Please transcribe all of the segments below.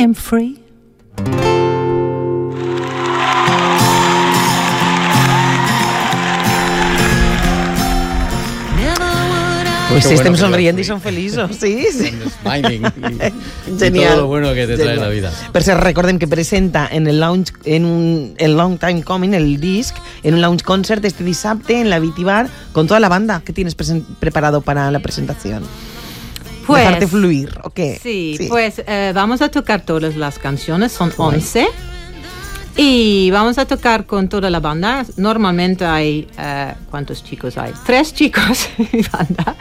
am free. Pues Qué estem bueno que sonrient lo i són feliços, sí. Smiling y Genial. todo lo bueno que te trae la vida. Per cert, recordem que presenta en el Lounge, el Long Time Coming, el disc, en un Lounge Concert este dissabte en la Vitibar con toda la banda. ¿Qué tienes preparado para la presentación? Pues, ¿Dejarte fluir o qué? Sí, pues vamos a tocar todas las canciones, son 11. Y vamos a tocar con toda la banda. Normalmente hay, ¿cuántos chicos hay? 3 chicos en mi banda.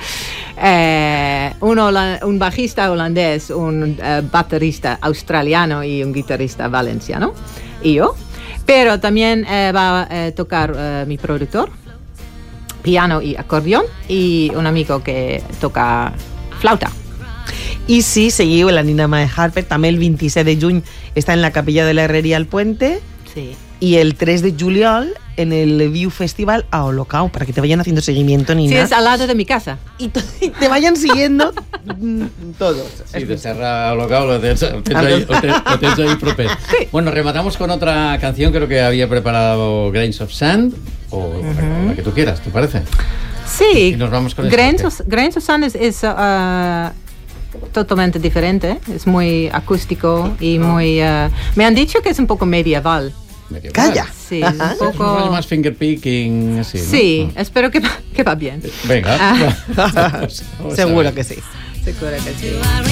Un bajista holandés, un baterista australiano y un guitarrista valenciano. Y yo. Pero también va a tocar mi productor, piano y acordeón, y un amigo que toca flauta. I si seguiu la Nina Mae Harper, també el 27 de juny està en la Capella de la Herreria al Puente. Sí. Y el 3 de juliol en el View Festival a Holocao, para que te vayan haciendo seguimiento, Nina. Sí, es al lado de mi casa. Y te vayan siguiendo todos. Sí, de Serra a Holocao lo tens ahí proper. Sí. Bueno, rematamos con otra canción, creo que había preparado Grains of Sand, o la que tú quieras, ¿te parece? Sí, Y nos vamos con Grains of Sand es totalmente diferente, es muy acústico y muy... me han dicho que es un poco medieval. Calla. Sí, es un poco... más fingerpicking, así, ¿no? Sí, espero que va bien. Venga. Seguro que sí. Seguro que sí.